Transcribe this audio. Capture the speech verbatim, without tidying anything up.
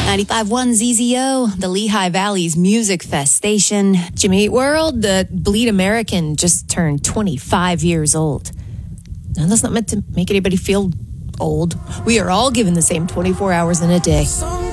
ninety-five point one Z Z O, the Lehigh Valley's music fest station. Jimmy Eat World, the Bleed American just turned twenty-five years old. Now, that's not meant to make anybody feel old. We are all given the same twenty-four hours in a day.